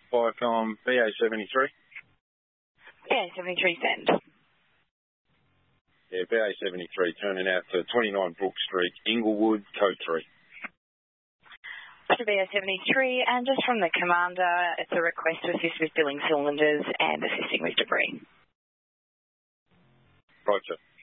Viacom BA73. BA73 send. Yeah, BA73 turning out to 29 Brook Street, Inglewood, code 3. To BA73, and just from the commander, it's a request to assist with filling cylinders and assisting with debris. Roger.